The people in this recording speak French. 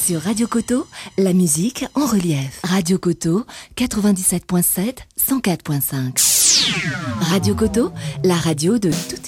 Sur Radio Coteau, la musique en relief. Radio Coteau, 97.7, 104.5. Radio Coteau, la radio de toute